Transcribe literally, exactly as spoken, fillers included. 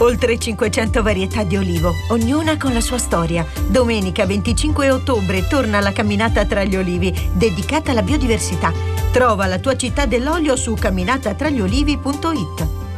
Oltre cinquecento varietà di olivo, ognuna con la sua storia. Domenica venticinque ottobre torna la camminata tra gli olivi, dedicata alla biodiversità. Trova la tua città dell'olio su camminatatragliolivi punto it.